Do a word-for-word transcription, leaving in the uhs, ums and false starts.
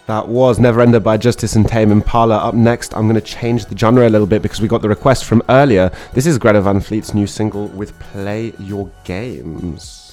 That was Never Ender by Justice and Tame Impala. Up next, I'm going to change the genre a little bit because we got the request from earlier. This is Greta Van Fleet's new single with Play Your Games.